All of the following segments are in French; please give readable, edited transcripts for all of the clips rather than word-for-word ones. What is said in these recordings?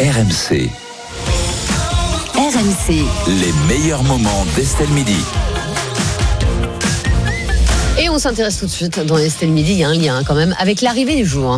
RMC. RMC. Les meilleurs moments d'Estelle Midi. Et on s'intéresse tout de suite dans Estelle Midi, il y a un lien quand même avec l'arrivée du jour.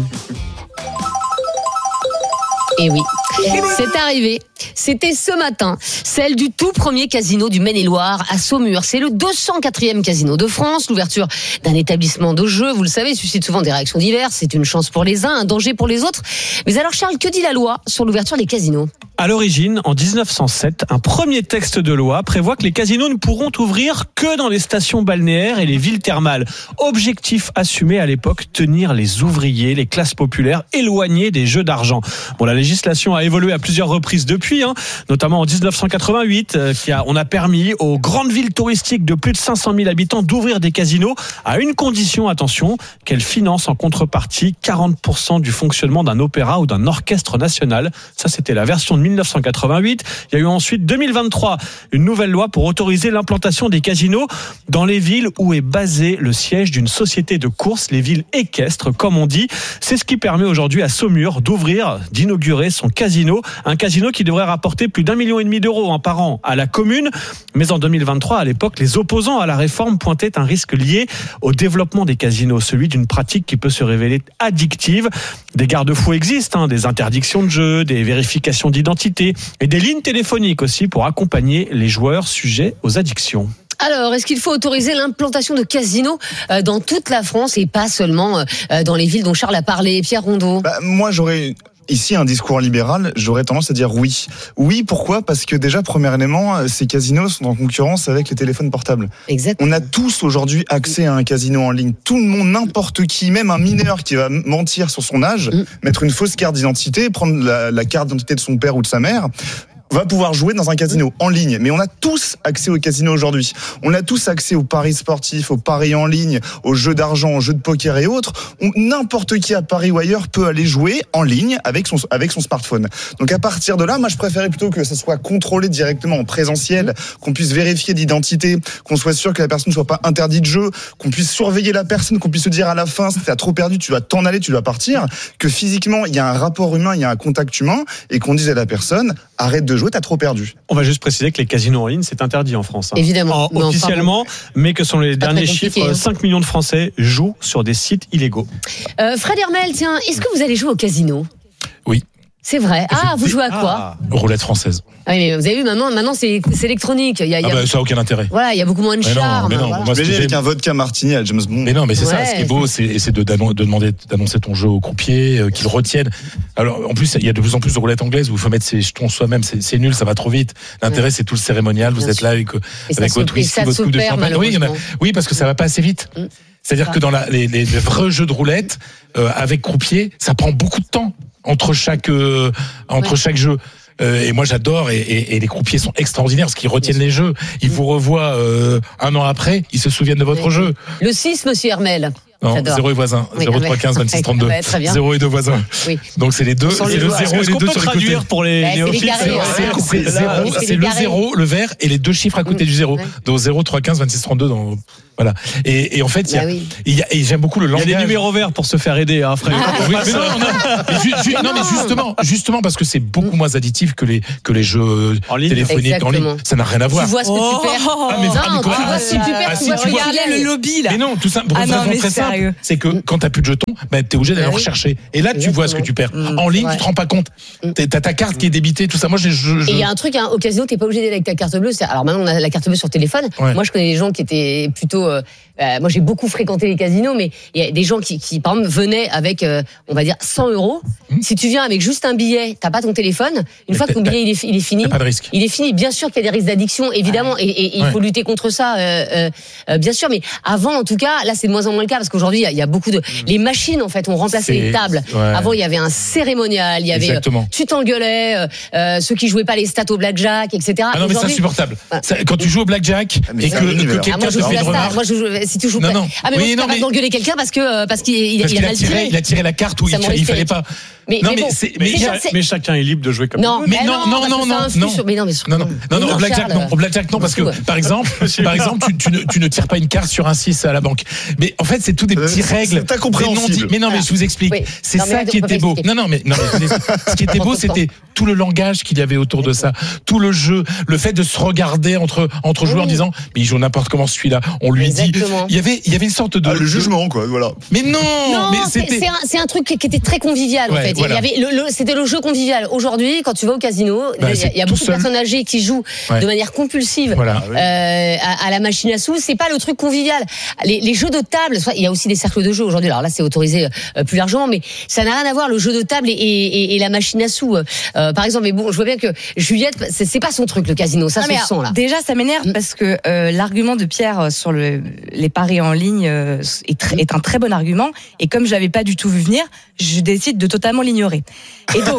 Et oui, c'est arrivé. C'était ce matin, celle du tout premier casino du Maine-et-Loire à Saumur. C'est le 204e casino de France. L'ouverture d'un établissement de jeu, vous le savez, suscite souvent des réactions diverses. C'est une chance pour les uns, un danger pour les autres. Mais alors Charles, que dit la loi sur l'ouverture des casinos ? À l'origine, en 1907, un premier texte de loi prévoit que les casinos ne pourront ouvrir que dans les stations balnéaires et les villes thermales. Objectif assumé à l'époque, tenir les ouvriers, les classes populaires éloignés des jeux d'argent. Bon, la législation a évolué à plusieurs reprises depuis, notamment en 1988, on a permis aux grandes villes touristiques de plus de 500 000 habitants d'ouvrir des casinos à une condition, attention, qu'elles financent en contrepartie 40% du fonctionnement d'un opéra ou d'un orchestre national. Ça, c'était la version de 1988. Il y a eu ensuite 2023 une nouvelle loi pour autoriser l'implantation des casinos dans les villes où est basé le siège d'une société de course, les villes équestres comme on dit. C'est ce qui permet aujourd'hui à Saumur d'inaugurer son casino, un casino qui devrait rapporter plus d'1,5 million d'euros par an à la commune. Mais en 2023, à l'époque, les opposants à la réforme pointaient un risque lié au développement des casinos, celui d'une pratique qui peut se révéler addictive. Des garde-fous existent, des interdictions de jeu, des vérifications d'identité et des lignes téléphoniques aussi pour accompagner les joueurs sujets aux addictions. Alors, est-ce qu'il faut autoriser l'implantation de casinos dans toute la France et pas seulement dans les villes dont Charles a parlé ? Pierre Rondeau. Moi, j'aurais ici un discours libéral, j'aurais tendance à dire oui. Oui, pourquoi ? Parce que déjà, premièrement, ces casinos sont en concurrence avec les téléphones portables. Exactement. On a tous aujourd'hui accès à un casino en ligne. Tout le monde, n'importe qui, même un mineur qui va mentir sur son âge, mettre une fausse carte d'identité, prendre la carte d'identité de son père ou de sa mère, va pouvoir jouer dans un casino en ligne. Mais on a tous accès au casino aujourd'hui. On a tous accès aux paris sportifs, aux paris en ligne, aux jeux d'argent, aux jeux de poker et autres. N'importe qui à Paris ou ailleurs peut aller jouer en ligne avec son smartphone. Donc à partir de là, moi je préférais plutôt que ça soit contrôlé directement en présentiel, qu'on puisse vérifier l'identité, qu'on soit sûr que la personne ne soit pas interdite de jeu, qu'on puisse surveiller la personne, qu'on puisse se dire à la fin, si t'as trop perdu, tu vas t'en aller, tu dois partir, que physiquement il y a un rapport humain, il y a un contact humain, et qu'on dise à la personne, arrête de jouer, t'as trop perdu. On va juste préciser que les casinos en ligne, c'est interdit en France. Évidemment. Officiellement, mais que selon les derniers chiffres, 5 millions de Français jouent sur des sites illégaux. Fred Hermel, tiens, est-ce que vous allez jouer au casino ? Oui. C'est vrai. Ah, vous jouez à quoi ? Roulette française. Ah oui, mais vous avez vu, maintenant c'est électronique. Ça n'a aucun intérêt. Voilà, il y a beaucoup moins de charme. Mais non, voilà. moi, avec un vodka martini à James Bond. Mais non, mais c'est ça. Ce qui est beau, c'est de demander d'annoncer ton jeu au croupier, qu'ils retiennent. Alors, en plus, il y a de plus en plus de roulettes anglaises où il faut mettre ses jetons soi-même. C'est nul, ça va trop vite. L'intérêt, c'est tout le cérémonial. Vous êtes là avec votre whisky, votre coupe de champagne. Oui, parce que ça va pas assez vite. C'est-à-dire que dans les vrais jeux de roulette, avec croupier, ça prend beaucoup de temps entre chaque jeu. Et moi j'adore et les croupiers sont extraordinaires parce qu'ils retiennent les jeux. Ils vous revoient un an après, ils se souviennent de votre jeu. Le 6, monsieur Hermel. Non, 0 et voisin. 03 15 26 32. 0 et 2 voisins. Oui. Donc c'est les deux. C'est le 0 et les 2 sur les côtés. Pour les néophytes, c'est le 0, le vert et les deux chiffres à côté du 0. Donc 0 3 15 26 32 dans. Voilà. Et en fait, j'aime beaucoup le langage. Il y a des numéros verts pour se faire aider, Fred. Oui, mais justement parce que c'est beaucoup moins additif que les jeux téléphoniques en ligne. Ça n'a rien à voir. Tu vois ce que tu perds. Si tu perds, tu regardes le lobby là. Mais non, tout ça pour une raison très simple. C'est que quand t'as plus de jetons, t'es obligé d'aller en rechercher. Et là, tu vois ce que tu perds. En ligne, tu te rends pas compte. T'as ta carte qui est débitée, tout ça. Moi, Et il y a un truc, au casino, t'es pas obligé d'aller avec ta carte bleue. Alors maintenant, on a la carte bleue sur téléphone. Moi, je connais des gens qui étaient plutôt. Moi, j'ai beaucoup fréquenté les casinos, mais il y a des gens qui par exemple, venaient avec, on va dire, 100 €. Si tu viens avec juste un billet, t'as pas ton téléphone. Une fois que ton billet il est fini, pas de risque. Il est fini. Bien sûr qu'il y a des risques d'addiction, évidemment, et il faut lutter contre ça, bien sûr. Mais avant, en tout cas, là, c'est de moins en moins le cas parce qu'aujourd'hui, il y a beaucoup de. Les machines, en fait, ont remplacé les tables. Avant, il y avait un cérémonial, il y avait. Tu t'engueulais, ceux qui jouaient pas les stats au blackjack, etc. Ah non, mais c'est insupportable. Quand tu joues au blackjack et que quelqu'un te fait une remarque. Si tu joues pas. Ah mais oui, non, mais d'engueuler quelqu'un parce qu'il a mal tiré. Il a tiré la carte où il fallait pas. Mais chacun est libre de jouer comme ça. Non, au blackjack non, parce que par exemple, tu ne tires pas une carte sur un 6 à la banque. Mais en fait, c'est tout des petites règles. C'est incompréhensible. Mais non, mais je vous explique. C'est ça qui était beau. Non, mais ce qui était beau, c'était tout le langage qu'il y avait autour de ça, tout le jeu, le fait de se regarder entre joueurs, disant mais il joue n'importe comment celui-là. On lui Exactement. dit, il y avait une sorte de le jugement, quoi. Voilà. Mais non, mais c'est un truc qui était très convivial en Ouais, fait. voilà. Il y avait c'était le jeu convivial. Aujourd'hui, quand tu vas au casino, il y a beaucoup de personnes âgées qui jouent de manière compulsive à la machine à sous. C'est pas le truc convivial. Les jeux de table, il y a aussi des cercles de jeu aujourd'hui. Alors là, c'est autorisé plus largement, mais ça n'a rien à voir le jeu de table et la machine à sous. Par exemple, mais bon, je vois bien que Juliette, c'est pas son truc le casino. Ça se sent là. Déjà, ça m'énerve parce que l'argument de Pierre sur les paris en ligne est un très bon argument. Et comme je l'avais pas du tout vu venir, je décide de totalement l'ignorer. Et donc,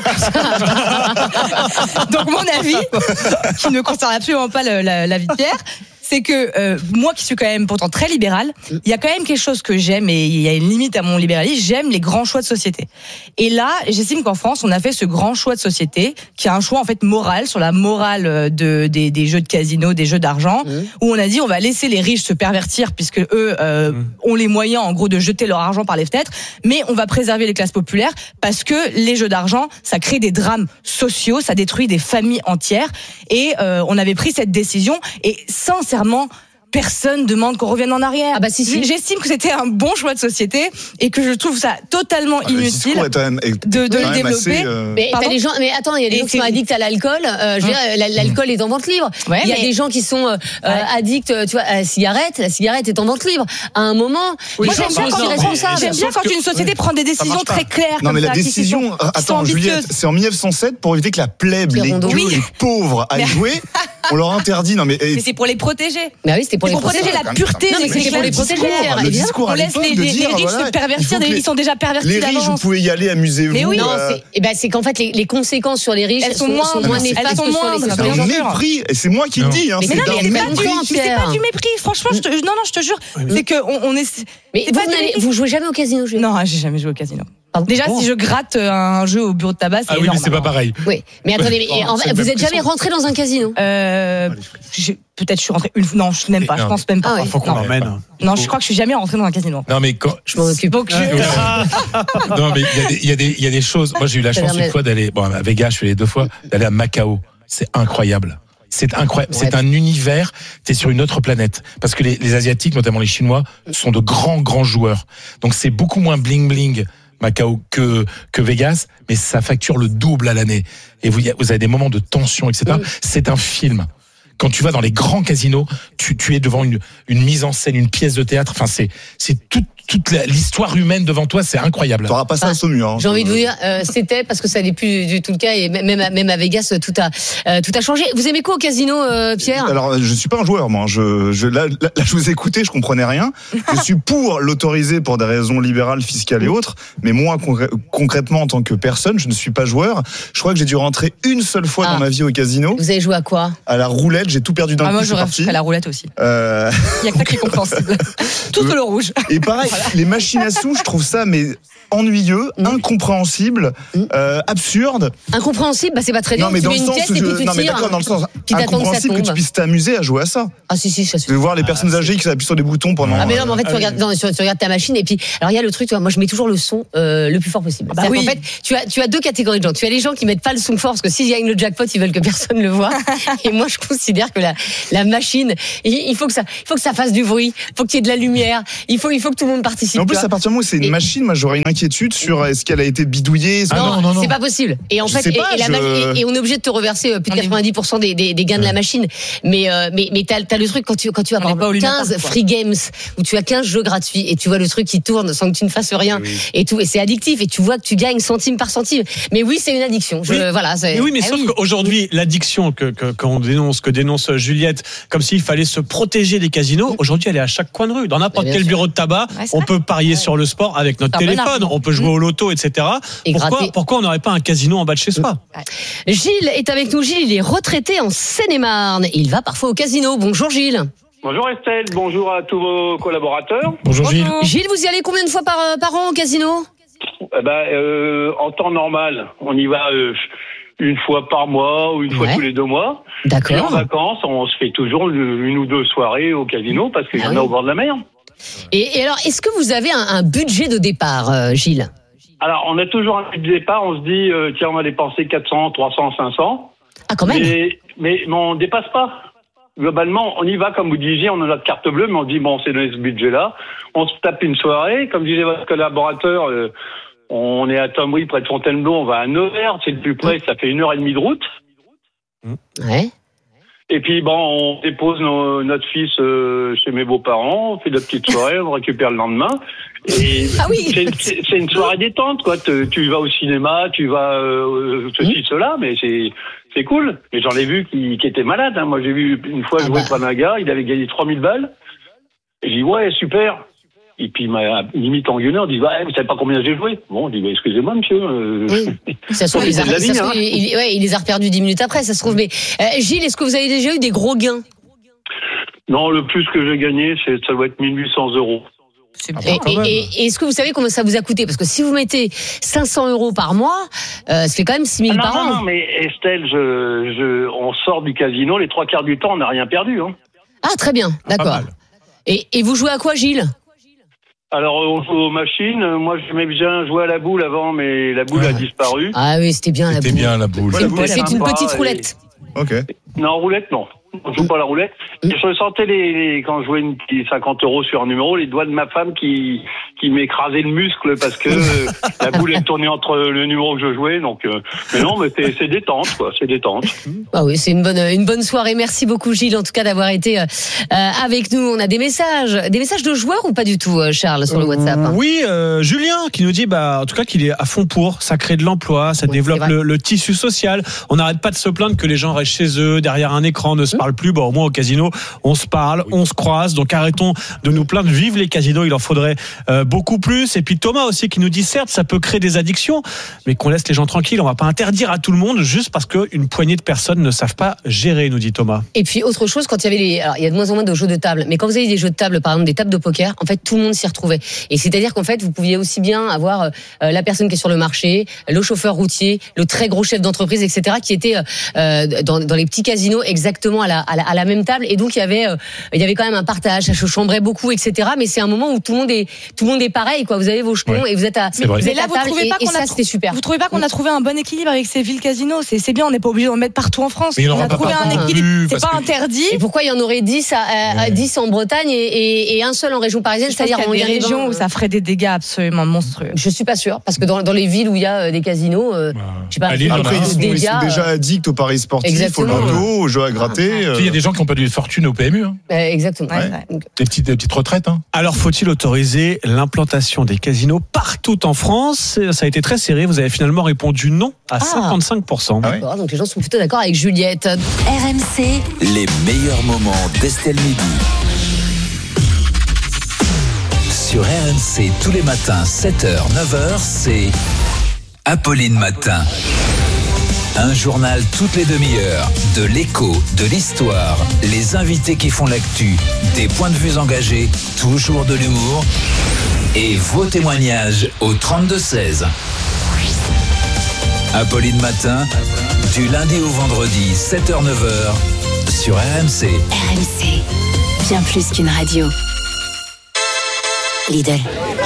donc mon avis, qui ne concerne absolument pas la vie de Pierre, c'est que moi qui suis quand même pourtant très libérale, il y a quand même quelque chose que j'aime et il y a une limite à mon libéralisme, j'aime les grands choix de société. Et là, j'estime qu'en France, on a fait ce grand choix de société qui est un choix en fait moral sur la morale des jeux de casino, des jeux d'argent, où on a dit on va laisser les riches se pervertir puisque eux ont les moyens en gros de jeter leur argent par les fenêtres, mais on va préserver les classes populaires parce que les jeux d'argent, ça crée des drames sociaux, ça détruit des familles entières et on avait pris cette décision et sincèrement, personne demande qu'on revienne en arrière. Ah bah si. J'estime que c'était un bon choix de société et que je trouve ça totalement inutile de le développer. Mais t'as des gens, mais attends, il y a des gens qui sont addicts à l'alcool. Je veux dire, l'alcool est en vente libre. Ouais, il y a des gens qui sont addicts, tu vois, à la cigarette. La cigarette est en vente libre. À un moment, moi j'aime bien quand une société prend des décisions très claires. Non, mais la ça, décision, attends, Juliette, c'est en 1907 pour éviter que la plèbe, les gueux, les pauvres aillent jouer. On leur interdit. Non, mais c'est pour les protéger. Bah oui, c'était pour les protéger la pureté. Non, mais c'était pour les protéger. Le discours on laisse les riches se pervertir. Ils sont déjà pervertis les riches, vous pouvez y aller, amusez-vous. Mais oui, non, c'est qu'en fait les conséquences sur les riches elles sont moins néfastes que sur les c'est un mépris, et c'est moi qui le dis. Mais non, c'est pas du mépris. Franchement, je te jure, c'est que on est. Mais vous jouez jamais au casino, Julie? Non, j'ai jamais joué au casino. Déjà, si je gratte un jeu au bureau de tabac, c'est ah oui, mais c'est pas pareil. Oui, mais attendez, vous êtes jamais rentré dans un casino? Peut-être je suis rentré une fois. Non, je n'aime pas. Je pense même pas. Faut qu'on l'emmène. Non, je crois que je suis jamais rentré dans un casino. Non, mais quand je m'en occupe. Non, mais il y a des choses. Moi, j'ai eu la chance une fois d'aller à Vegas. Je suis allé 2 fois, d'aller à Macao. C'est incroyable. C'est incroyable. Ouais. C'est un univers. T'es sur une autre planète. Parce que les Asiatiques, notamment les Chinois, sont de grands joueurs. Donc c'est beaucoup moins bling bling Macao que Vegas, mais ça facture le double à l'année. Et vous avez des moments de tension, etc. C'est un film. Quand tu vas dans les grands casinos, tu es devant une mise en scène, une pièce de théâtre. Enfin, c'est toute l'histoire humaine devant toi, c'est incroyable. T'auras pas ça à Saumur. Hein. J'ai envie de vous dire, c'était parce que ça n'est plus du tout le cas et même à Vegas, tout a changé. Vous aimez quoi au casino, Pierre? Alors, je suis pas un joueur, moi. Là, je vous écoutais, je comprenais rien. Je suis pour l'autoriser pour des raisons libérales, fiscales et autres. Mais moi, concrètement, en tant que personne, je ne suis pas joueur. Je crois que j'ai dû rentrer une seule fois dans ma vie au casino. Vous avez joué à quoi? À la roulette. J'ai tout perdu d'un coup. Moi, j'aurais fait à la roulette aussi. Il y a que ça qui est compréhensible. Tout le rouge. Et pareil, les machines à sous, je trouve ça ennuyeux, incompréhensible, absurde. Incompréhensible, c'est pas très bien. Non, mais dans le sens dans le sens incompréhensible que tu puisses t'amuser à jouer à ça. Ah si, ça se fait. De voir les personnes âgées qui appuient sur des boutons pendant. Ah mais non, mais en fait, tu regardes ta machine et puis, alors il y a le truc, moi je mets toujours le son le plus fort possible. En fait, tu as 2 catégories de gens. Tu as les gens qui mettent pas le son fort parce que s'ils gagnent le jackpot, ils veulent que personne le voit. Et moi, je considère que la machine, il faut que ça fasse du bruit, il faut qu'il y ait de la lumière, il faut que tout le monde participe. En plus, à partir du moment où c'est une machine, moi j'aurais une inquiétude sur est-ce qu'elle a été bidouillée. Non, c'est pas possible. Et en fait, et on est obligé de te reverser plus de 90% des gains de la machine. Mais t'as le truc quand tu vas avoir 15 free games où tu as 15 jeux gratuits et tu vois le truc qui tourne sans que tu ne fasses rien et tout, et c'est addictif et tu vois que tu gagnes centime par centime. Mais oui, c'est une addiction. Mais sauf qu'aujourd'hui, l'addiction que dénonce Juliette, comme s'il fallait se protéger des casinos, aujourd'hui elle est à chaque coin de rue. Dans n'importe quel bureau de tabac, on peut parier sur le sport avec notre téléphone, on peut jouer au loto, etc. Pourquoi on n'aurait pas un casino en bas de chez soi? Gilles est avec nous. Gilles, il est retraité en Seine-et-Marne. Il va parfois au casino. Bonjour Gilles. Bonjour Estelle, bonjour à tous vos collaborateurs. Bonjour Gilles. Gilles, vous y allez combien de fois par an au casino? En temps normal, on y va une fois par mois ou une fois tous les 2 mois. D'accord. Et en vacances, on se fait toujours 1 ou 2 soirées au casino parce qu'il y en a au bord de la mer. Et alors, est-ce que vous avez un budget de départ, Gilles? Alors, on a toujours un budget de départ. On se dit, tiens, on va dépenser 400, 300, 500. Ah, quand même. Mais on dépasse pas. Globalement, on y va, comme vous disiez, on a notre carte bleue, mais on dit, bon, c'est donné ce budget-là. On se tape une soirée. Comme disait votre collaborateur, on est à Thomery, près de Fontainebleau, on va à Nevers, c'est le plus près, ça fait 1h30 de route. Ouais. Et puis, bon, on dépose notre fils chez mes beaux-parents, on fait de petites soirées, on récupère le lendemain. Et Ah oui. c'est une soirée détente, quoi. Tu vas au cinéma, tu vas ceci, cela, mais c'est cool. Mais j'en ai vu qui étaient malades. Hein. Moi, j'ai vu une fois jouer Panaga, il avait gagné 3000 balles. Et j'ai dit, ouais, super. Et puis, il m'a limite engueulé en disant, vous savez pas combien j'ai joué? Bon, je dis, excusez-moi, monsieur. Oui. Ça se trouve, il les a reperdus 10 minutes après, ça se trouve. Mais Gilles, est-ce que vous avez déjà eu des gros gains? Non, le plus que j'ai gagné, ça doit être 1800 €. Et est-ce que vous savez combien ça vous a coûté? Parce que si vous mettez 500 € par mois, ça fait quand même 6 000 par an. Non, mais Estelle, on sort du casino, les 3 quarts du temps, on n'a rien perdu. Hein. Ah, très bien, d'accord. Et vous jouez à quoi, Gilles? Alors, on joue aux machines. Moi, j'aimais bien jouer à la boule avant, mais la boule a disparu. Ah oui, c'était bien la boule. C'était bien la boule. C'est une petite roulette. Ok. Non, roulette, non. On joue pas à la roulette. Je sentais quand je jouais une petite 50 € sur un numéro, les doigts de ma femme qui m'écrasaient le muscle parce que la boule est tournée entre le numéro que je jouais. Donc, mais non, mais c'est détente, quoi. C'est détente. Ah oui, c'est une bonne soirée. Merci beaucoup, Gilles, en tout cas, d'avoir été avec nous. On a des messages de joueurs ou pas du tout, Charles, sur le WhatsApp? Oui, Julien qui nous dit, en tout cas, qu'il est à fond pour. Ça crée de l'emploi, ça développe le tissu social. On n'arrête pas de se plaindre que les gens restent chez eux, derrière un écran, ne se parlent plus. Au moins au casino, on se parle, on se croise. Donc arrêtons de nous plaindre. Vive les casinos, il en faudrait beaucoup plus. Et puis Thomas aussi qui nous dit, certes, ça peut créer des addictions, mais qu'on laisse les gens tranquilles. On va pas interdire à tout le monde juste parce qu'une poignée de personnes ne savent pas gérer, nous dit Thomas. Et puis autre chose, quand il y avait alors il y a de moins en moins de jeux de table, mais quand vous avez des jeux de table, par exemple des tables de poker, en fait tout le monde s'y retrouvait. Et c'est-à-dire qu'en fait vous pouviez aussi bien avoir la personne qui est sur le marché, le chauffeur routier, le très gros chef d'entreprise, etc., qui était dans les petits casinos exactement à la même table. Et donc il y avait quand même un partage, ça se chambrait beaucoup, etc. Mais c'est un moment où tout le monde est pareil, quoi. Vous avez vos jetons et vous êtes à table. Et ça c'était super. Vous trouvez pas qu'on a trouvé un bon équilibre avec ces villes casinos? C'est bien, on n'est pas obligé d'en mettre partout en France. Mais on a trouvé un équilibre. C'est pas interdit. Et pourquoi il y en aurait 10 en Bretagne et un seul en région parisienne? C'est-à-dire il y a des régions où ça ferait des dégâts absolument monstrueux. Je suis pas sûre, parce que dans les villes où il y a des casinos, je sais pas. Après ils sont déjà addicts aux paris sportifs, au loto, aux jeux à gratter. Il y a des gens qui ont perdu de fortune au PMU. Hein. Exactement. Des petites retraites. Hein. Alors, faut-il autoriser l'implantation des casinos partout en France? Ça a été très serré. Vous avez finalement répondu non à 55%. D'accord, donc les gens sont plutôt d'accord avec Juliette. RMC, les meilleurs moments d'Estelle Midi. Sur RMC, tous les matins, 7h, 9h, c'est Apolline Matin. Un journal toutes les demi-heures, de l'écho, de l'histoire, les invités qui font l'actu, des points de vue engagés, toujours de l'humour et vos témoignages au 32-16. Apolline Matin, du lundi au vendredi, 7h-9h, sur RMC. RMC, bien plus qu'une radio. Lidl.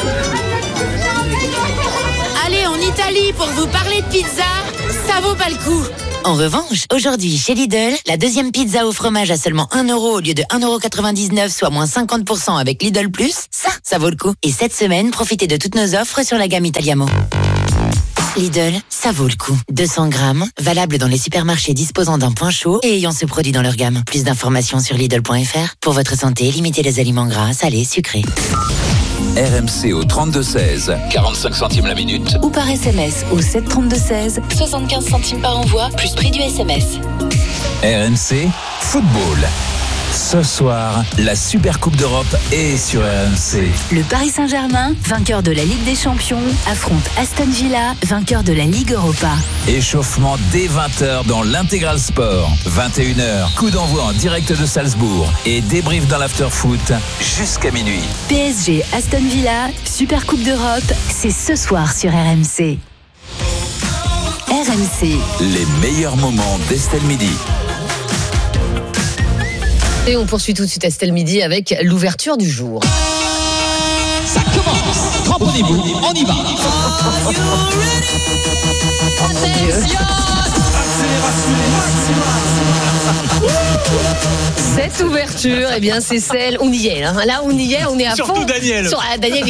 Allez en Italie pour vous parler de pizza, ça vaut pas le coup. En revanche, aujourd'hui chez Lidl, la deuxième pizza au fromage à seulement 1 € au lieu de 1,99 €, soit moins 50% avec Lidl Plus, ça vaut le coup. Et cette semaine, profitez de toutes nos offres sur la gamme Italiamo. Lidl, ça vaut le coup. 200 grammes, valable dans les supermarchés disposant d'un point chaud et ayant ce produit dans leur gamme. Plus d'informations sur Lidl.fr. Pour votre santé, limitez les aliments gras, salés, sucrés. RMC au 32-16, 45 centimes la minute. Ou par SMS au 732-16, 75 centimes par envoi, plus prix du SMS. RMC, football. Ce soir, la Super Coupe d'Europe est sur RMC. Le Paris Saint-Germain, vainqueur de la Ligue des Champions, affronte Aston Villa, vainqueur de la Ligue Europa. Échauffement dès 20h dans l'Intégral Sport. 21h, coup d'envoi en direct de Salzbourg et débrief dans l'after-foot jusqu'à minuit. PSG Aston Villa, Super Coupe d'Europe, c'est ce soir sur RMC. RMC. Les meilleurs moments d'Estelle Midi. Et on poursuit tout de suite Estelle Midi avec l'ouverture du jour. Ça commence. Cramponnez-vous, on y va. Cette ouverture, eh bien, c'est celle. On y est, là. Là, on y est, on est à Surtout fond. Daniel. Daniel,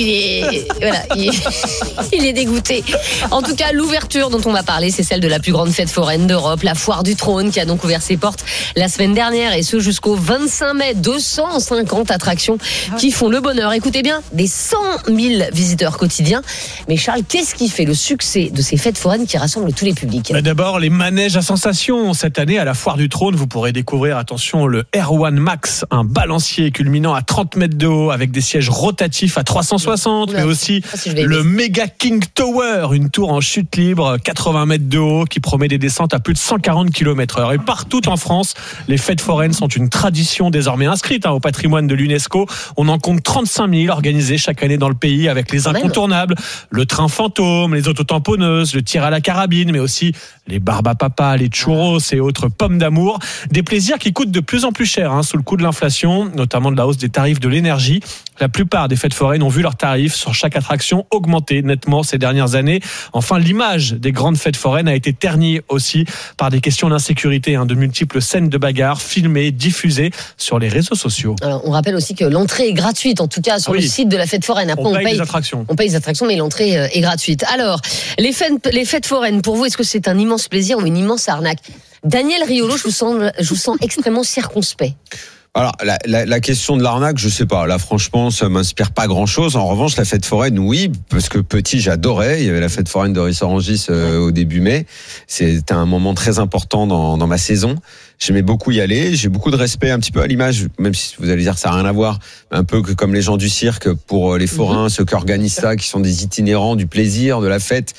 il est dégoûté. En tout cas, l'ouverture dont on va parler, c'est celle de la plus grande fête foraine d'Europe, la Foire du Trône, qui a donc ouvert ses portes la semaine dernière, et ce jusqu'au 25 mai. 250 attractions qui font le bonheur. Écoutez bien, des 100 000 visiteurs quotidiens. Mais Charles, qu'est-ce qui fait le succès de ces fêtes foraines qui rassemblent tous les publics ? D'abord, les manèges à sensations. Cette année, à la Foire du Trône, vous pourrez découvrir, attention, le R1 Max, un balancier culminant à 30 mètres de haut avec des sièges rotatifs à 360, mais aussi le Mega King Tower, une tour en chute libre, 80 mètres de haut, qui promet des descentes à plus de 140 km/h. Et partout en France, les fêtes foraines sont une tradition désormais inscrite au patrimoine de l'UNESCO. On en compte 35 000 organisées chaque année dans le pays, avec les incontournables, le train fantôme, les autotamponneuses, le tir à la carabine, mais aussi les barbes à papa, les churros et autres pommes d'amour. Des plaisirs qui coûtent de plus en plus cher sous le coup de l'inflation, notamment de la hausse des tarifs de l'énergie. La plupart des fêtes foraines ont vu leurs tarifs sur chaque attraction augmenter nettement ces dernières années. Enfin, l'image des grandes fêtes foraines a été ternie aussi par des questions d'insécurité, de multiples scènes de bagarres filmées, diffusées sur les réseaux sociaux. Alors, on rappelle aussi que l'entrée est gratuite, en tout cas sur le site de la fête foraine. Après, on paye les attractions. On paye les attractions, mais l'entrée est gratuite. Alors, les fêtes foraines, pour vous, est-ce que c'est un immense plaisir ou une immense arnaque ? Daniel Riolo, je vous sens extrêmement circonspect. Alors, la question de l'arnaque, je sais pas. Là, franchement, ça m'inspire pas grand-chose. En revanche, la fête foraine, oui, parce que petit, j'adorais. Il y avait la fête foraine de Rissorangis au début mai. C'était un moment très important dans ma saison. J'aimais beaucoup y aller. J'ai beaucoup de respect, un petit peu à l'image, même si vous allez dire que ça n'a rien à voir, un peu que comme les gens du cirque, pour les forains, ceux qui organisent ça, qui sont des itinérants du plaisir, de la fête.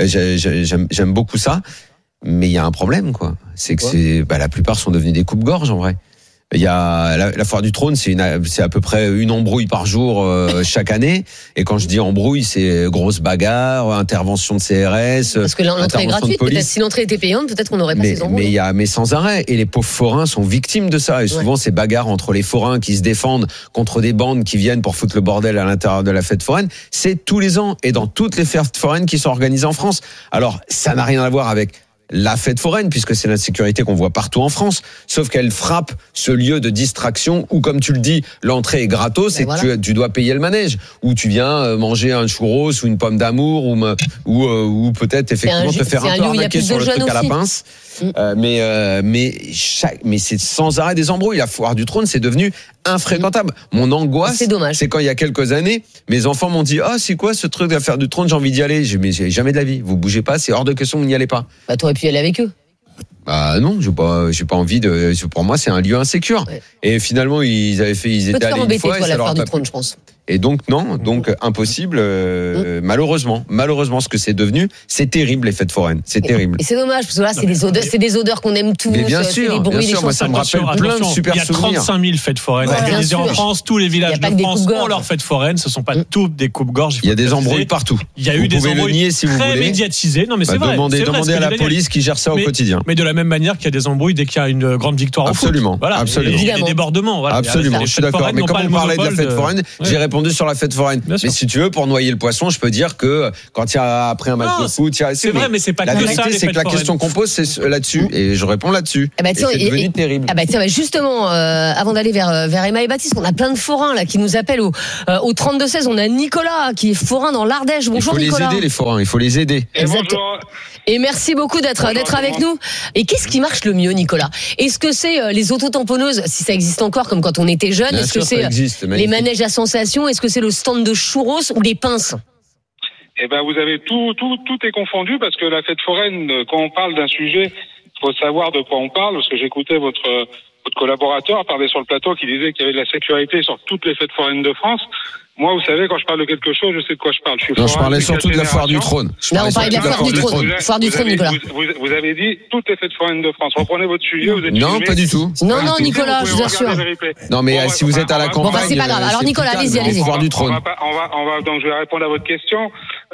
J'aime beaucoup ça. Mais il y a un problème, quoi. C'est que la plupart sont devenus des coupe-gorge, en vrai. Il y a la Foire du Trône, c'est à peu près une embrouille par jour chaque année. Et quand je dis embrouille, c'est grosse bagarre, intervention de CRS. Parce que l'entrée est gratuite. Peut-être si l'entrée était payante, peut-être qu'on n'aurait pas ces embrouilles. Mais sans arrêt. Et les pauvres forains sont victimes de ça. Et souvent, ces bagarres entre les forains qui se défendent contre des bandes qui viennent pour foutre le bordel à l'intérieur de la fête foraine, c'est tous les ans et dans toutes les fêtes foraines qui sont organisées en France. Alors, ça n'a rien à voir avec la fête foraine, puisque c'est l'insécurité qu'on voit partout en France, sauf qu'elle frappe ce lieu de distraction où, comme tu le dis, l'entrée est gratos et que tu dois payer le manège, où tu viens manger un churros ou une pomme d'amour ou peut-être effectivement te faire un peu arnaquer sur le truc à la pince. Mais c'est sans arrêt des embrouilles. La Foire du Trône, c'est devenu infréquentable. Mon angoisse, c'est quand il y a quelques années, mes enfants m'ont dit c'est quoi ce truc de la Foire du Trône, j'ai envie d'y aller. Mais j'ai jamais de la vie. Vous bougez pas, c'est hors de question, vous n'y allez pas. Bah, t'aurais pu y aller avec eux. Non, j'ai pas envie de. Pour moi, c'est un lieu insécure. Et finalement, ils étaient allés une fois. Toi, la Foire du Trône, je pense. Et donc impossible. Malheureusement, ce que c'est devenu, c'est terrible les fêtes foraines. C'est terrible. Et c'est dommage parce que là, c'est des odeurs qu'on aime tous. Mais bien sûr, moi ça me rappelle plein de super souvenirs. Il y a 35 000 fêtes foraines organisées en France. Tous les villages de France ont leurs fêtes foraines. Ce sont pas toutes des coupes-gorges. Il y a des embrouilles partout. Il y a eu des embrouilles très médiatisées. Non, mais c'est vrai. Demandez à la police qui gère ça au quotidien. Mais de la même manière qu'il y a des embrouilles dès qu'il y a une grande victoire au foot. Absolument. Il y a des débordements. Absolument. Je suis d'accord. Mais comme on parlait de la fête foraine, j'ai répondu sur la fête foraine. Mais si tu veux, pour noyer le poisson, je peux dire que quand il y a après un match de foot, c'est vrai, mais c'est pas la que vérité, ça. C'est que la question qu'on pose, c'est là-dessus, et je réponds là-dessus. C'est devenu terrible. Justement, avant d'aller vers Emma et Baptiste, on a plein de forains là qui nous appellent au 32-16. On a Nicolas qui est forain dans l'Ardèche. Bonjour Nicolas. Il faut les aider les forains, il faut les aider. Bonjour. Et merci beaucoup d'être avec nous. Et qu'est-ce qui marche le mieux, Nicolas ? Est-ce que c'est les autotamponneuses, si ça existe encore, comme quand on était jeune ? Est-ce que c'est les manèges à sensations ? Est-ce que c'est le stand de churros ou les pinces ? Eh ben, vous avez tout est confondu parce que la fête foraine, quand on parle d'un sujet, il faut savoir de quoi on parle, parce que j'écoutais votre collaborateur parler sur le plateau qui disait qu'il y avait de la sécurité sur toutes les fêtes foraines de France. Moi, vous savez, quand je parle de quelque chose, je sais de quoi je parle. Je parlais surtout de la Foire du Trône. On parlait de la Foire du Trône. Foire du Trône, Nicolas. Vous avez dit toutes les fêtes foraines de France. Reprenez votre sujet, vous êtes Non, pas du tout. Non, Nicolas, je vous assure. Non, mais si vous êtes à la campagne. Bon, c'est pas grave. Alors, Nicolas, allez-y. Foire du Trône. Donc, je vais répondre à votre question.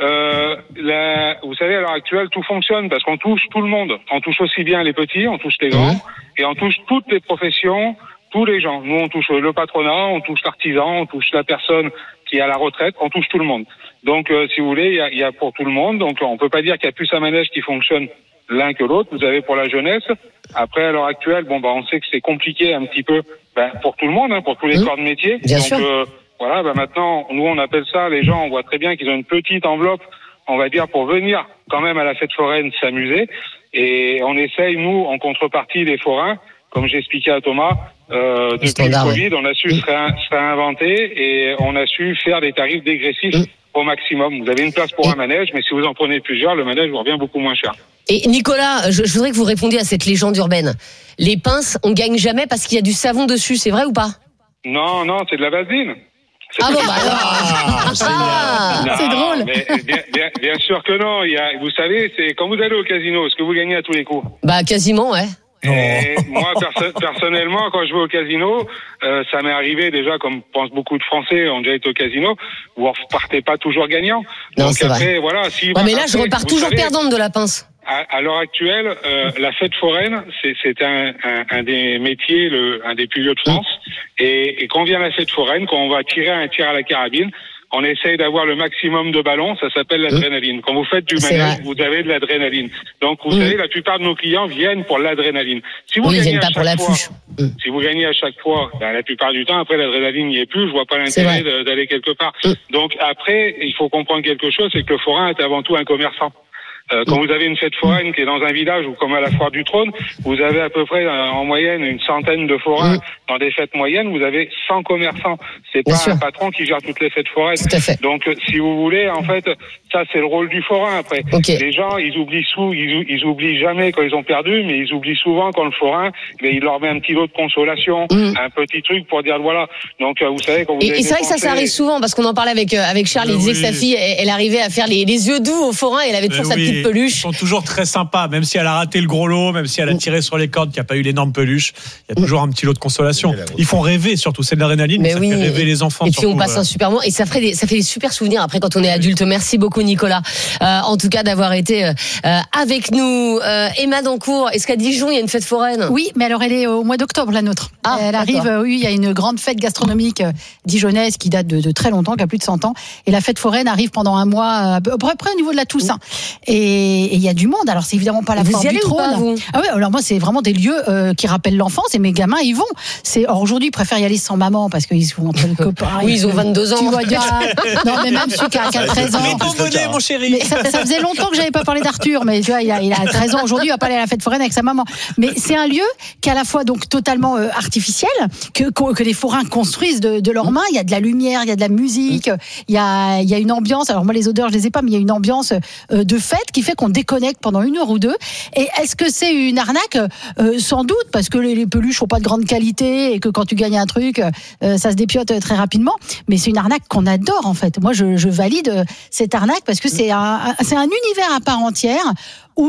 Vous savez, à l'heure actuelle, tout fonctionne parce qu'on touche tout le monde. On touche aussi bien les petits, on touche les grands, et on touche toutes les professions, tous les gens. Nous, on touche le patronat, on touche l'artisan, on touche la personne qui est à la retraite, on touche tout le monde. Donc, si vous voulez, il y a pour tout le monde. Donc, on peut pas dire qu'il y a plus un manège qui fonctionne l'un que l'autre. Vous avez pour la jeunesse. Après, à l'heure actuelle, on sait que c'est compliqué un petit peu, pour tout le monde, pour tous les corps de métier. Bien donc, sûr. voilà, maintenant, nous, on appelle ça, les gens, on voit très bien qu'ils ont une petite enveloppe, on va dire, pour venir quand même à la fête foraine s'amuser. Et on essaye, nous, en contrepartie des forains, comme j'expliquais à Thomas, depuis le Covid, on a su se réinventer et on a su faire des tarifs dégressifs au maximum. Vous avez une place pour un manège, mais si vous en prenez plusieurs, le manège vous revient beaucoup moins cher. Et Nicolas, je voudrais que vous répondiez à cette légende urbaine. Les pinces, on gagne jamais parce qu'il y a du savon dessus, c'est vrai ou pas? Non, c'est de la vaseline. Ah bon, bah alors. C'est drôle. Mais bien sûr que non. Vous savez, c'est quand vous allez au casino, est-ce que vous gagnez à tous les coups? Bah quasiment, ouais. Et moi, personnellement, quand je vais au casino, ça m'est arrivé déjà, comme pense beaucoup de Français ont déjà été au casino, vous repartez pas toujours gagnant. Non, donc c'est après, vrai. voilà. Mais là, je repars toujours perdante de la pince. À l'heure actuelle, la fête foraine, c'est un des métiers, un des plus vieux de France. Et quand vient la fête foraine, quand on va tirer un tir à la carabine, on essaye d'avoir le maximum de ballons, ça s'appelle l'adrénaline. Quand vous faites du manège, vous avez de l'adrénaline. Donc, vous savez, la plupart de nos clients viennent pour l'adrénaline. Si vous gagnez à chaque fois, si vous gagnez à chaque fois, la plupart du temps, après, l'adrénaline n'y est plus, je vois pas l'intérêt d'aller quelque part. Donc, après, il faut comprendre quelque chose, c'est que le forain est avant tout un commerçant. Quand vous avez une fête foraine qui est dans un village ou comme à la Foire du Trône, vous avez à peu près en moyenne une centaine de forains. Dans des fêtes moyennes, vous avez 100 commerçants. C'est pas un patron qui gère toutes les fêtes foraines. Donc, si vous voulez, en fait, ça c'est le rôle du forain. Après, les gens, ils oublient jamais quand ils ont perdu, mais ils oublient souvent quand le forain, il leur met un petit lot de consolation, un petit truc pour dire voilà. Donc, vous savez quand vous et c'est vrai que ça arrive souvent parce qu'on en parlait avec Charles. Il disait que sa fille, elle arrivait à faire les yeux doux au forain. Elle avait toujours sa petite peluche. Ils sont toujours très sympas, même si elle a raté le gros lot, même si elle a tiré sur les cordes, qu'il n'y a pas eu l'énorme peluche. Il y a toujours un petit lot de consolation. Ils font rêver, surtout. C'est de l'adrénaline, mais ça fait rêver les enfants. Et puis on passe un super moment et ça fait des super souvenirs après quand on est adulte. Merci beaucoup Nicolas, en tout cas d'avoir été avec nous. Emma Dancourt, est-ce qu'à Dijon il y a une fête foraine? Oui, mais alors elle est au mois d'octobre la nôtre. Elle arrive, oui, il y a une grande fête gastronomique dijonnaise qui date de très longtemps, qui a plus de 100 ans. Et la fête foraine arrive pendant un mois, à peu près au niveau de la Toussaint. Et il y a du monde. Alors c'est évidemment pas la Foire du Trône. Ah ouais, alors moi c'est vraiment des lieux qui rappellent l'enfance et mes gamins y vont. Alors aujourd'hui ils préfèrent y aller sans maman parce qu'ils sont entre les copains. Oui, ils ont 22 ans. Tu vois, non mais même celui qui a 13 ans. Mais t'en venez mon chéri. Mais ça faisait longtemps que j'avais pas parlé d'Arthur, mais tu vois il a 13 ans aujourd'hui, il va pas aller à la fête foraine avec sa maman. Mais c'est un lieu qui est à la fois donc totalement artificiel, que les forains construisent de leurs mains. Il y a de la lumière, il y a de la musique, il y a une ambiance. Alors moi les odeurs je les ai pas, mais il y a une ambiance de fête qui fait qu'on déconnecte pendant 1 heure ou 2. Et est-ce que c'est une arnaque? Sans doute, parce que les peluches sont pas de grande qualité et que quand tu gagnes un truc, ça se dépiote très rapidement. Mais c'est une arnaque qu'on adore en fait. Moi, je valide cette arnaque parce que c'est un univers à part entière où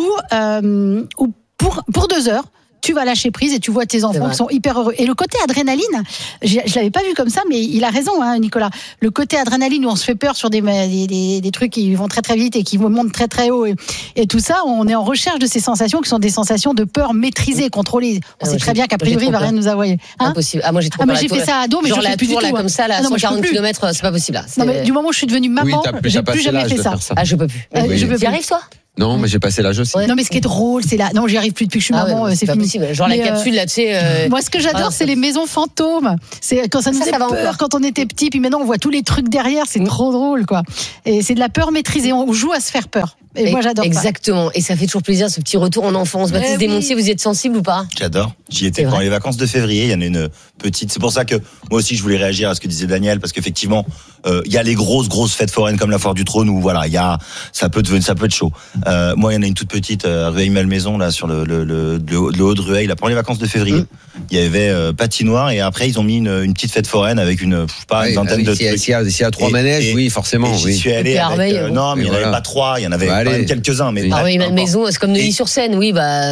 pour 2 heures, tu vas lâcher prise et tu vois tes enfants qui sont hyper heureux. Et le côté adrénaline, je l'avais pas vu comme ça, mais il a raison, Nicolas. Le côté adrénaline où on se fait peur sur des trucs qui vont très très vite et qui montent très très haut et tout ça, on est en recherche de ces sensations qui sont des sensations de peur maîtrisées, contrôlées. On sait très bien qu'a priori il va rien nous envoyer. Impossible. Moi j'ai trop peur. J'ai fait ça à dos, mais genre je fais plus du tout. Là comme ça, là, 140 km, c'est pas possible. Non, mais du moment où je suis devenue maman, j'ai plus jamais fait ça. Ah, je peux plus. T'y arrives toi? Non, mais j'ai passé l'âge aussi. Non, mais ce qui est drôle, c'est là. Non, j'y arrive plus depuis que je suis maman, c'est fini. Possible. Genre la capsule là, tu sais. Moi, ce que j'adore, c'est les maisons fantômes. C'est quand ça nous fait peur quand on était petit, puis maintenant on voit tous les trucs derrière, c'est trop drôle, quoi. Et c'est de la peur maîtrisée. On joue à se faire peur. Et moi, j'adore. Exactement. Et ça fait toujours plaisir, ce petit retour en enfance. Baptiste Desmontiers, vous y êtes sensible ou pas? J'adore. J'y étais pendant les vacances de février. Il y en a une petite. C'est pour ça que moi aussi, je voulais réagir à ce que disait Daniel, parce qu'effectivement, il y a les grosses fêtes foraines comme la Foire du Trône où voilà, ça peut être chaud. Moi, il y en a une toute petite Rueil-Malmaison là sur le haut de Rueil. Là, pendant les vacances de février, il y avait patinoire et après ils ont mis une petite fête foraine avec une vingtaine de trucs. S'il y a 3 manèges, oui, forcément. J'y suis allé avec. Non, mais il n'y en avait pas 3. Il y en avait quand même quelques-uns. Mais Rueil-Malmaison, c'est comme Neuilly-sur-Seine, oui, bah.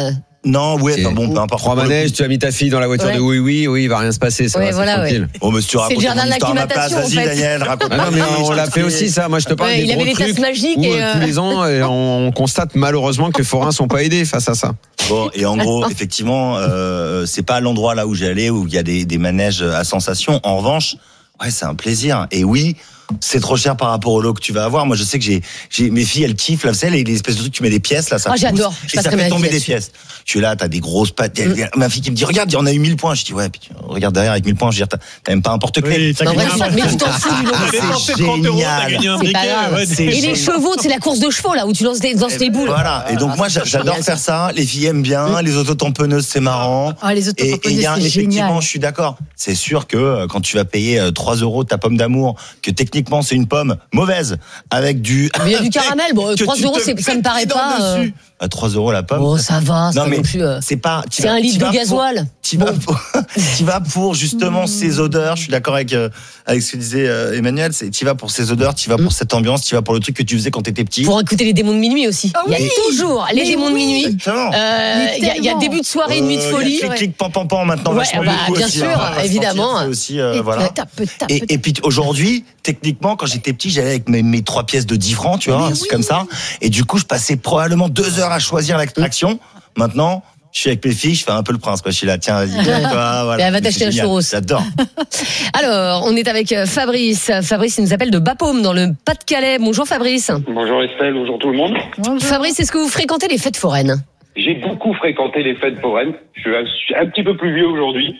Non, ouais, enfin bon, peu importe. 3 manèges, tu as mis ta fille dans la voiture de oui, il va rien se passer, ça va, c'est tranquille. Oh, mais si tu racontes jardin ton histoire à ma place, vas-y, Daniel, raconte. Ah non, mais on l'a fait aussi, ça. Moi, je te parle des gros trucs. Il avait les tasses magiques. Où, tous les ans, on constate malheureusement que les forains sont pas aidés face à ça. Bon, et en gros, effectivement, c'est pas l'endroit là où j'allais où il y a des manèges à sensation. En revanche, ouais, c'est un plaisir. Et oui, c'est trop cher par rapport au lot que tu vas avoir. Moi, je sais que j'ai mes filles, elles kiffent, là, vous savez, les espèces de trucs, tu mets des pièces, là, ça pousse, j'adore. et ça fait tomber des pièces. Tu es là, t'as des grosses pattes. Ma fille qui me dit, regarde, on a eu 1000 points. Je dis, ouais, puis regarde derrière avec 1000 points, je veux dire, t'as même pas un porte-clés. Oui, mais tu t'en fous du lot. C'est génial. C'est pas grave. Et les chevaux, c'est la course de chevaux, là, où tu lances des boules. Voilà. Et donc, moi, j'adore faire ça. Les filles aiment bien. Les autotamponneuses, c'est marrant. Les autotamponneuses, c'est génial. Effectivement, je suis d'accord. C'est sûr que quand tu vas payer 3 € ta pomme d'amour, que techniquement, c'est une pomme mauvaise, avec du. Mais il y a du caramel, bon, 3 €, ça me paraît pas. À 3 € la pomme. Oh, ça va, non, mais plus, c'est pas. C'est un litre de gasoil. Tu vas pour justement ces odeurs. Je suis d'accord avec ce que disait Emmanuel. Tu vas pour ces odeurs, tu vas pour cette ambiance, tu vas pour le truc que tu faisais quand t'étais petit. Pour écouter les démons de minuit aussi. Il y a toujours les démons de minuit. Il y a début de soirée, nuit de folie. Clic, pam, maintenant. Ouais, bien sûr, évidemment. Aussi, voilà. Et puis aujourd'hui, techniquement, quand j'étais petit, j'allais avec mes 3 pièces de 10 francs, tu vois, comme ça. Et du coup, je passais probablement 2 heures à choisir l'extraction. Maintenant, je suis avec mes filles, je fais un peu le prince, quoi. Je suis là, tiens, vas-y. Voilà. Elle va t'acheter un churros. J'adore. Alors, on est avec Fabrice. Fabrice, il nous appelle de Bapaume, dans le Pas-de-Calais. Bonjour Fabrice. Bonjour Estelle, bonjour tout le monde. Bonjour. Fabrice, est-ce que vous fréquentez les fêtes foraines ? J'ai beaucoup fréquenté les fêtes foraines. Je suis un petit peu plus vieux aujourd'hui.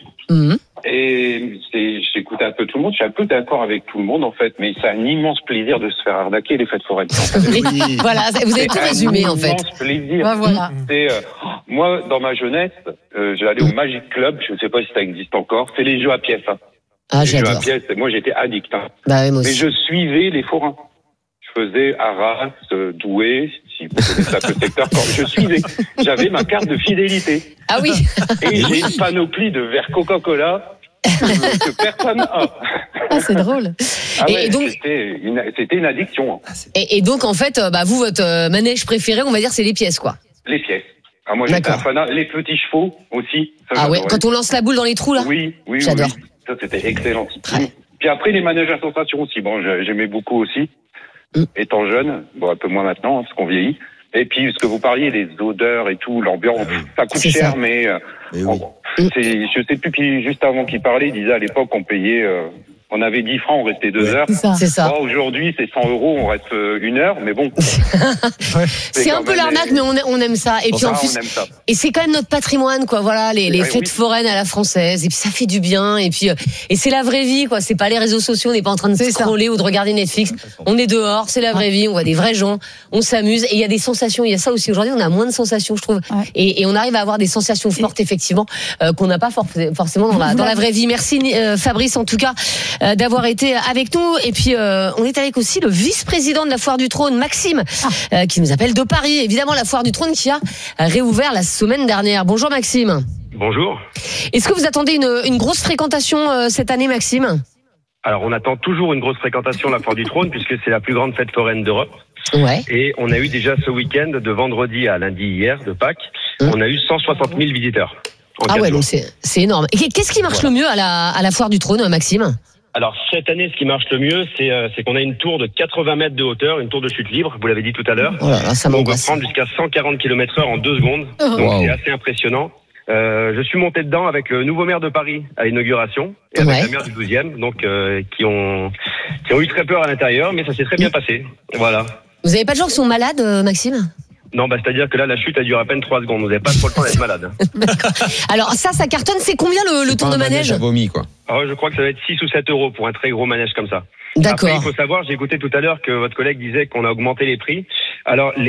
Et j'écoute un peu tout le monde. Je suis un peu d'accord avec tout le monde, en fait. Mais c'est un immense plaisir de se faire arnaquer les fêtes foraines. Oui. Voilà, vous avez tout résumé, en fait. C'est un immense plaisir. Voilà. Moi, dans ma jeunesse, j'allais au Magic Club. Je ne sais pas si ça existe encore. C'est les jeux à pièces. Ah, les j'adore. jeux à pièces. Moi, j'étais addict. Bah, moi aussi. Mais je suivais les forains. Je faisais Arras, Douai, si vous connaissez un peu le secteur, je suivais. J'avais ma carte de fidélité. Ah oui. Et j'ai une panoplie de verres Coca-Cola que personne n'a. Ah, c'est drôle. Ah ouais, et donc, c'était une addiction. Et donc, en fait, vous, votre manège préféré, on va dire, c'est les pièces, quoi. Les pièces. Ah, moi, j'étais un fanat. Les petits chevaux aussi. Ça, ouais, quand on lance la boule dans les trous, là. Oui. J'adore. Oui. Ça, c'était excellent. Puis après, les manèges à sensation aussi. Bon, j'aimais beaucoup aussi. Étant jeune, bon, un peu moins maintenant, parce qu'on vieillit. Et puis, ce que vous parliez, les odeurs et tout, l'ambiance, ça coûte cher, ça. mais je sais plus qui, juste avant qu'il parlait, il disait à l'époque, on payait, on avait 10 francs, on restait 2 heures. C'est ça. Bon, aujourd'hui, c'est 100 €, on reste 1 heure, mais bon. C'est un peu l'arnaque, mais on aime ça. Et puis en plus, et c'est quand même notre patrimoine, quoi. Voilà, les fêtes foraines à la française. Et puis ça fait du bien. Et puis, et c'est la vraie vie, quoi. C'est pas les réseaux sociaux. On n'est pas en train de scroller ou de regarder Netflix. On est dehors, c'est la vraie vie. On voit des vrais gens. On s'amuse. Et il y a des sensations. Il y a ça aussi. Aujourd'hui, on a moins de sensations, je trouve. Et on arrive à avoir des sensations fortes, effectivement, qu'on n'a pas forcément dans la vraie vie. Merci, Fabrice, en tout cas, d'avoir été avec nous. Et puis, on est avec aussi le vice-président de la Foire du Trône, Maxime, qui nous appelle de Paris. Évidemment, la Foire du Trône qui a réouvert la semaine dernière. Bonjour, Maxime. Bonjour. Est-ce que vous attendez une grosse fréquentation cette année, Maxime ? Alors, on attend toujours une grosse fréquentation de la Foire du Trône, puisque c'est la plus grande fête foraine d'Europe. Ouais. Et on a eu déjà ce week-end, de vendredi à lundi hier, de Pâques, on a eu 160 000 visiteurs. Ah ouais, donc c'est énorme. Et qu'est-ce qui marche le mieux à la Foire du Trône, Maxime ? Alors, cette année, ce qui marche le mieux, c'est qu'on a une tour de 80 mètres de hauteur, une tour de chute libre, vous l'avez dit tout à l'heure. Ça on va prendre jusqu'à 140 km/h en 2 secondes. Donc, c'est assez impressionnant. Je suis monté dedans avec le nouveau maire de Paris à l'inauguration et avec la maire du 12e, donc qui ont eu très peur à l'intérieur, mais ça s'est très bien passé. Voilà. Vous n'avez pas de gens qui sont malades, Maxime ? Non, c'est-à-dire que là, la chute a duré à peine 3 secondes. Vous n'avez pas trop le temps d'être malade. Alors ça cartonne. C'est combien le tour de manège ? À vomi, quoi. Alors, je crois que ça va être 6 ou 7 € pour un très gros manège comme ça. D'accord. Après, il faut savoir, j'ai écouté tout à l'heure que votre collègue disait qu'on a augmenté les prix. Alors,